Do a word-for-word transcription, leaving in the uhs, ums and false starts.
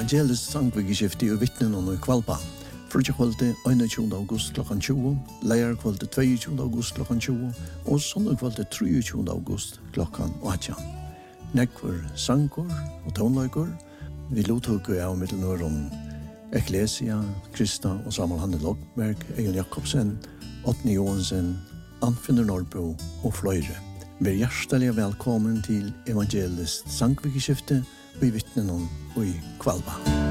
Evangelisk sangvikeskifte og vittnen og i Kvalpa. Frutjakvalde einogtjúgunda august klokkan tjúgu, leierkvalde tveiogtjúgunda august klokkan tjúgu og sonnugkvalde treogtjúgunda august klokkan átjan. Nekvar sangur og tónleikur vi luttóku av middelnørum Ecclesia, Krista og Samuel Hanne Lokberg, Egon Jakobsen, Otni Johansen, Anfinnur Norrbo og fløyre. Vær hjertelig velkommen til Evangelisk sangvikeskifte og i vittnen og i Kvalpa.